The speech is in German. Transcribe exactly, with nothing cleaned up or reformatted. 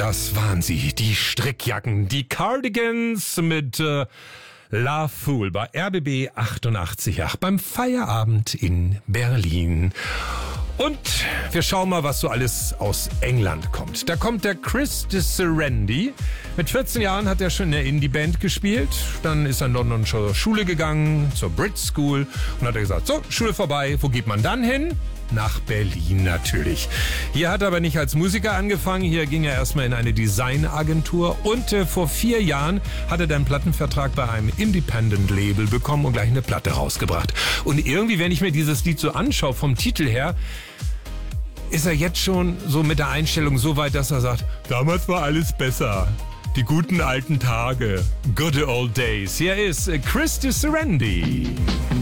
das waren sie, die Strickjacken, die Cardigans mit äh, Love Fool bei R B B achtundachtzig Komma acht beim Feierabend in Berlin. Und wir schauen mal, was so alles aus England kommt. Da kommt der Chris de Serendi. Mit vierzehn Jahren hat er schon in der Indie-Band gespielt. Dann ist er in London zur Schule gegangen, zur Brit School. Und hat er gesagt, so, Schule vorbei, wo geht man dann hin? Nach Berlin natürlich. Hier hat er aber nicht als Musiker angefangen. Hier ging er erstmal in eine Designagentur. Und äh, vor vier Jahren hat er dann einen Plattenvertrag bei einem Independent-Label bekommen und gleich eine Platte rausgebracht. Und irgendwie, wenn ich mir dieses Lied so anschaue, vom Titel her, ist er jetzt schon so mit der Einstellung so weit, dass er sagt, damals war alles besser. Die guten alten Tage. Good old days. Hier ist Chris de Serendi.